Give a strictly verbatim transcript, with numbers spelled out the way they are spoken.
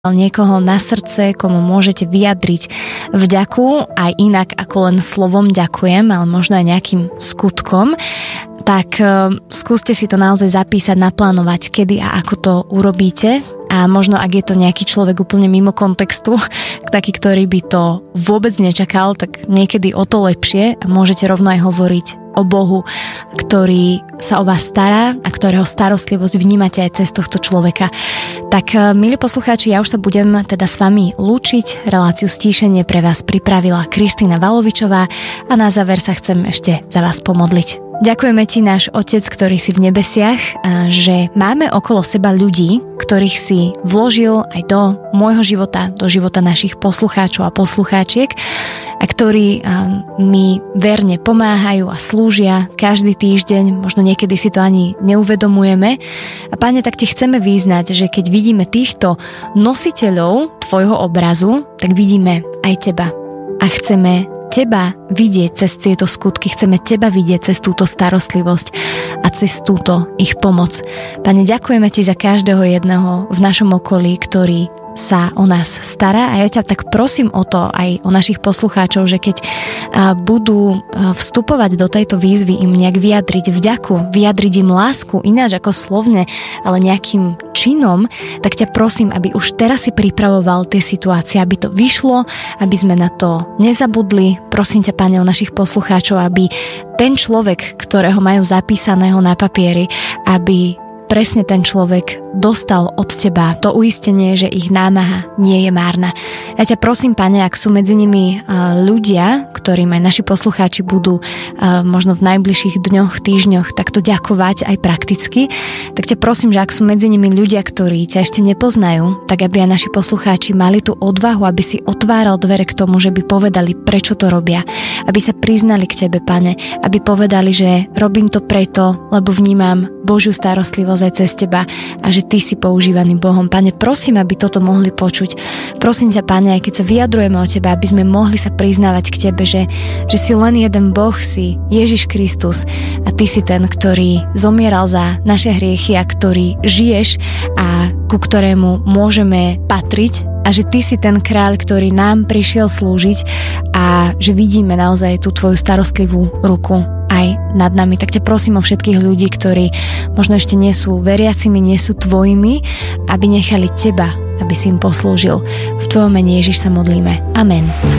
niekoho na srdce, komu môžete vyjadriť vďaku aj inak ako len slovom ďakujem, ale možno aj nejakým skutkom, tak skúste si to naozaj zapísať, naplánovať, kedy a ako to urobíte. A možno, ak je to nejaký človek úplne mimo kontextu, taký, ktorý by to vôbec nečakal, tak niekedy o to lepšie a môžete rovno aj hovoriť o Bohu, ktorý sa o vás stará a ktorého starostlivosť vnímate aj cez tohto človeka. Tak, milí poslucháči, ja už sa budem teda s vami lúčiť. Reláciu Stíšenie pre vás pripravila Kristína Valovičová a na záver sa chcem ešte za vás pomodliť. Ďakujeme ti, náš Otec, ktorý si v nebesiach, že máme okolo seba ľudí, ktorých si vložil aj do môjho života, do života našich poslucháčov a poslucháčiek a ktorí mi verne pomáhajú a slúžia každý týždeň, možno niekedy si to ani neuvedomujeme. A Pane, tak ti chceme vyznať, že keď vidíme týchto nositeľov tvojho obrazu, tak vidíme aj teba a chceme teba vidieť cez tieto skutky, chceme teba vidieť cez túto starostlivosť a cez túto ich pomoc. Pane, ďakujeme ti za každého jedného v našom okolí, ktorý sa o nás stará a ja ťa tak prosím o to aj o našich poslucháčov, že keď budú vstupovať do tejto výzvy, im nejak vyjadriť vďaku, vyjadriť im lásku, ináč ako slovne, ale nejakým činom, tak ťa prosím, aby už teraz si pripravoval tie situácie, aby to vyšlo, aby sme na to nezabudli. Prosím ťa, Pane, o našich poslucháčov, aby ten človek, ktorého majú zapísaného na papieri, aby presne ten človek dostal od teba to uistenie, že ich námaha nie je márna. Ja ťa prosím, Pane, ak sú medzi nimi ľudia, ktorým aj naši poslucháči budú možno v najbližších dňoch, týždňoch takto ďakovať aj prakticky, tak ťa prosím, že ak sú medzi nimi ľudia, ktorí ťa ešte nepoznajú, tak aby aj naši poslucháči mali tú odvahu, aby si otváral dvere k tomu, že by povedali, prečo to robia, aby sa priznali k tebe, Pane, aby povedali, že robím to preto, lebo vnímam Božiu starostlivosť aj cez teba a že ty si používaný Bohom. Pane, prosím, aby toto mohli počuť. Prosím ťa, Pane, aj keď sa vyjadrujeme o teba, aby sme mohli sa priznávať k tebe, že, že si len jeden Boh, si Ježiš Kristus a ty si ten, ktorý zomieral za naše hriechy a ktorý žiješ a ku ktorému môžeme patriť a že ty si ten kráľ, ktorý nám prišiel slúžiť a že vidíme naozaj tú tvoju starostlivú ruku aj nad nami. Tak ťa prosím o všetkých ľudí, ktorí možno ešte nie sú veriacimi, nie sú tvojimi, aby nechali teba, aby si im poslúžil. V tvojom mene, Ježiš, sa modlíme. Amen.